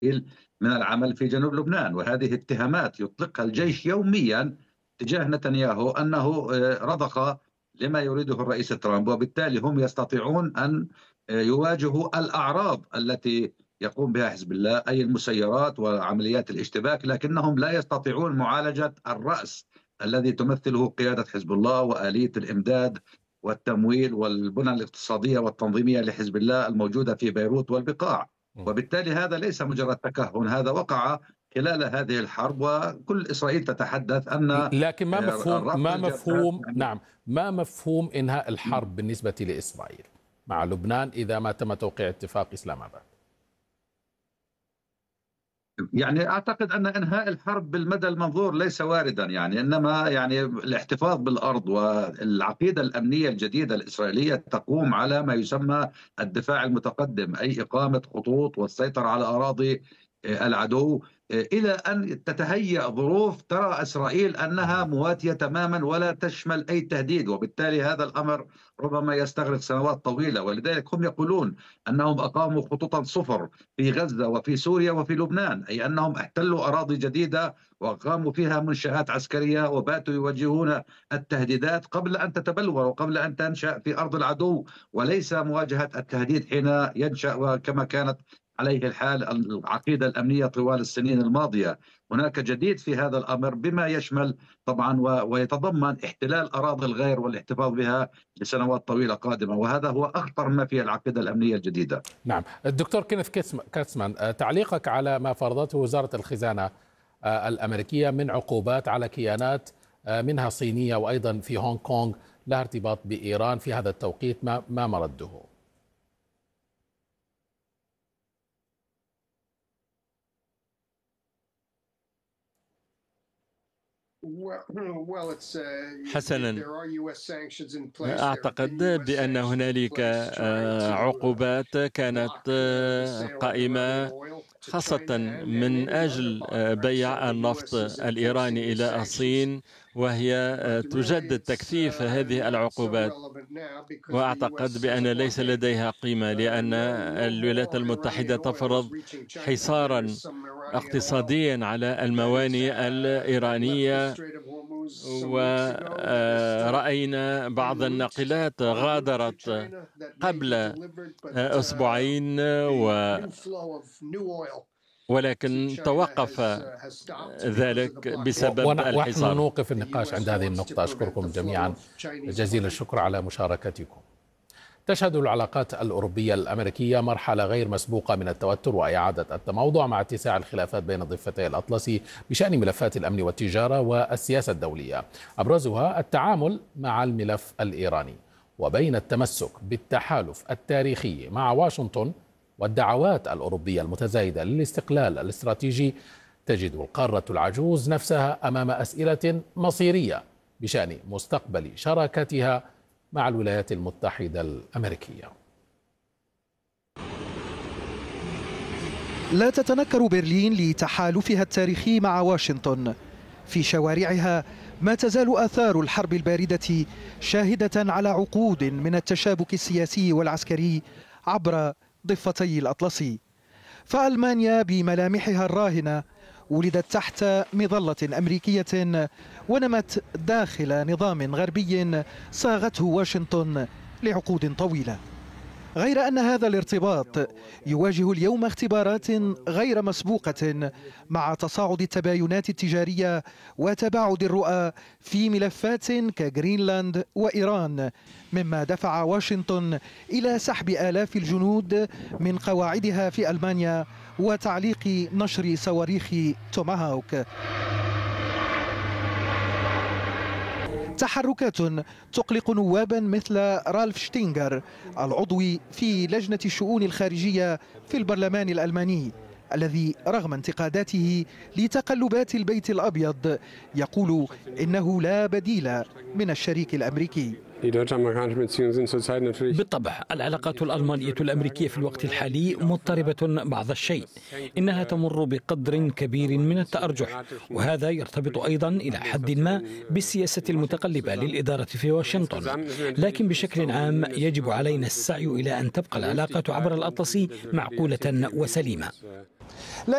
من العمل في جنوب لبنان، وهذه اتهامات يطلقها الجيش يوميا تجاه نتنياهو أنه رضخ لما يريده الرئيس ترامب، وبالتالي هم يستطيعون أن يواجهوا الأعراض التي يقوم بها حزب الله، أي المسيرات وعمليات الاشتباك، لكنهم لا يستطيعون معالجة الرأس الذي تمثله قيادة حزب الله وآلية الإمداد والتمويل والبنى الاقتصادية والتنظيمية لحزب الله الموجودة في بيروت والبقاع. وبالتالي هذا ليس مجرد تكهن، هذا وقع خلال هذه الحرب، وكل إسرائيل تتحدث أن لكن ما الربط مفهوم نعم، ما مفهوم إنهاء الحرب بالنسبة لإسرائيل مع لبنان إذا ما تم توقيع اتفاق إسلام آباد؟ يعني أعتقد أن إنهاء الحرب بالمدى المنظور ليس واردا، إنما الاحتفاظ بالأرض والعقيدة الأمنية الجديدة الإسرائيلية تقوم على ما يسمى الدفاع المتقدم، أي إقامة خطوط والسيطرة على أراضي العدو، إلى أن تتهيأ ظروف ترى إسرائيل أنها مواتية تماما ولا تشمل أي تهديد، وبالتالي هذا الأمر ربما يستغرق سنوات طويلة. ولذلك هم يقولون أنهم أقاموا خطوطا صفر في غزة وفي سوريا وفي لبنان، أي أنهم احتلوا أراضي جديدة وأقاموا فيها منشآت عسكرية وباتوا يواجهون التهديدات قبل أن تتبلور وقبل أن تنشأ في أرض العدو، وليس مواجهة التهديد حين ينشأ، وكما كانت عليه الحال العقيدة الأمنية طوال السنين الماضية. هناك جديد في هذا الأمر بما يشمل طبعا ويتضمن احتلال أراضي الغير والاحتفاظ بها لسنوات طويلة قادمة، وهذا هو أخطر ما في العقيدة الأمنية الجديدة. نعم. الدكتور كينيث كاتسمان، تعليقك على ما فرضته وزارة الخزانة الأمريكية من عقوبات على كيانات منها صينية وأيضا في هونغ كونغ لها ارتباط بإيران في هذا التوقيت، ما مرده؟ حسنا، أعتقد بأن هنالك عقوبات كانت قائمة خاصة من أجل بيع النفط الإيراني إلى الصين، وهي تجدد تكثيف هذه العقوبات، وأعتقد بأن ليس لديها قيمة، لأن الولايات المتحدة تفرض حصارا اقتصاديا على الموانئ الإيرانية، ورأينا بعض الناقلات غادرت قبل أسبوعين ولكن توقف ذلك بسبب الحصار. ونحن نوقف النقاش عند هذه النقطة. أشكركم جميعا جزيل الشكر على مشاركتكم. تشهد العلاقات الأوروبية الأمريكية مرحلة غير مسبوقة من التوتر وإعادة التموضع مع اتساع الخلافات بين ضفتي الأطلسي بشأن ملفات الأمن والتجارة والسياسة الدولية، أبرزها التعامل مع الملف الإيراني، وبين التمسك بالتحالف التاريخي مع واشنطن والدعوات الأوروبية المتزايدة للاستقلال الاستراتيجي، تجد القارة العجوز نفسها أمام أسئلة مصيرية بشأن مستقبل شراكتها مع الولايات المتحدة الأمريكية. لا تتنكر برلين لتحالفها التاريخي مع واشنطن. في شوارعها ما تزال آثار الحرب الباردة شاهدة على عقود من التشابك السياسي والعسكري عبر ضفتي الأطلسي. فألمانيا بملامحها الراهنة ولدت تحت مظلة أمريكية ونمت داخل نظام غربي صاغته واشنطن لعقود طويلة، غير أن هذا الارتباط يواجه اليوم اختبارات غير مسبوقة مع تصاعد التباينات التجارية وتباعد الرؤى في ملفات كغرينلاند وإيران، مما دفع واشنطن إلى سحب آلاف الجنود من قواعدها في ألمانيا وتعليق نشر صواريخ توماهاوك. تحركات تقلق نوابا مثل رالف شتينغر العضو في لجنة الشؤون الخارجية في البرلمان الألماني، الذي رغم انتقاداته لتقلبات البيت الأبيض يقول إنه لا بديل من الشريك الأمريكي. بالطبع العلاقات الألمانية الأمريكية في الوقت الحالي مضطربة بعض الشيء، إنها تمر بقدر كبير من التأرجح، وهذا يرتبط أيضا إلى حد ما بالسياسة المتقلبة للإدارة في واشنطن. لكن بشكل عام يجب علينا السعي إلى أن تبقى العلاقات عبر الأطلسي معقولة وسليمة.